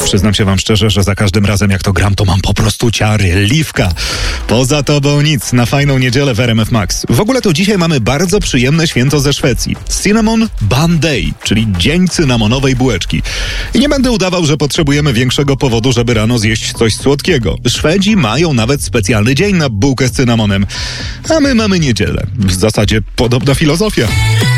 Przyznam się wam szczerze, że za każdym razem jak to gram, to mam po prostu ciary. Liwka. Poza tobą nic. Na fajną niedzielę w RMF Max. W ogóle to dzisiaj mamy bardzo przyjemne święto ze Szwecji. Cinnamon Bun Day, czyli dzień cynamonowej bułeczki. I nie będę udawał, że potrzebujemy większego powodu, żeby rano zjeść coś słodkiego. Szwedzi mają nawet specjalny dzień na bułkę z cynamonem. A my mamy niedzielę. W zasadzie podobna filozofia.